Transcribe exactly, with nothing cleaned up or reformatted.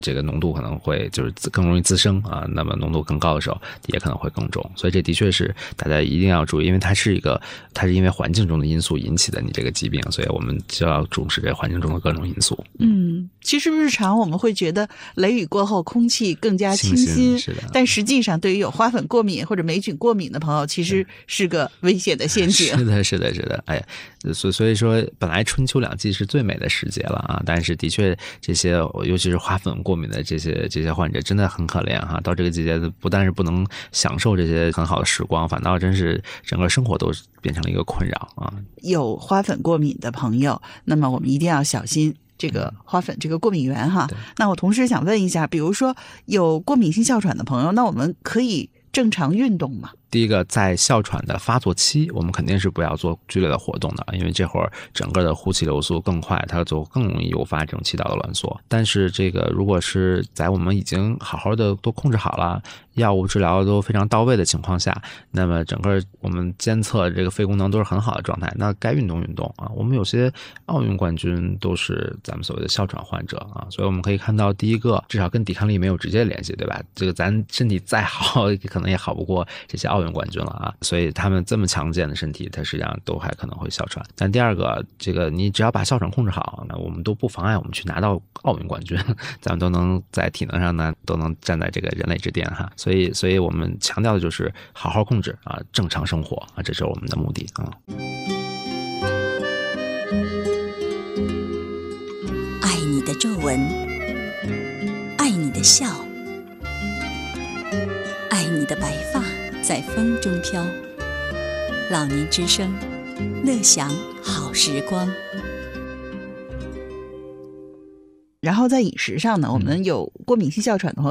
这个浓度可能会就是更容易滋生啊，那么浓度更高的时候也可能会更重，所以这的确是大家一定要注意，因为它是一个它是因为环境中的因素引起的你这个疾病，所以我们就要重视这环境中的各种因素。 嗯，其实日常我们会觉得雷雨过后空气更加清新， 清新是的， 但实际上对于有花粉过敏或者霉菌过敏的朋友，其实是个危险的陷阱。 是的，是的，是的，哎，所所以说本来春秋两季是最美的时节了啊，但是的确这些尤其是花粉过敏的这些这些患者真的很可怜哈、啊，到这个季节不但是不能享受这些很好的时光，反倒真是整个生活都变成了一个困扰啊。 有花粉过敏的朋友，那么我们一定要小心这个花粉这个过敏源哈。那我同时想问一下，比如说有过敏性哮喘的朋友，那我们可以正常运动吗？ 第一个，在哮喘的发作期，我们肯定是不要做剧烈的活动的，因为这会儿整个的呼气流速更快，它就更容易诱发这种气道的挛缩。但是这个如果是在我们已经好好的都控制好了，药物治疗都非常到位的情况下，那么整个我们监测这个肺功能都是很好的状态，那该运动运动啊。我们有些奥运冠军都是咱们所谓的哮喘患者啊，所以我们可以看到，第一个至少跟抵抗力没有直接联系，对吧？这个咱身体再好，可能也好不过这些奥运冠军了啊。所以他们这么强健的身体，它实际上都还可能会哮喘。但第二个，这个你只要把哮喘控制好，那我们都不妨碍我们去拿到奥运冠军，咱们都能在体能上呢都能站在这个人类之巅哈。所以，所以我们强调的就是好好控制啊，正常生活啊，这是我们的目的啊。 爱你的皱纹，爱你的笑，爱你的白发在风中飘。老年之声，乐享好时光。 然后在饮食上呢，我们有过敏性哮喘的朋友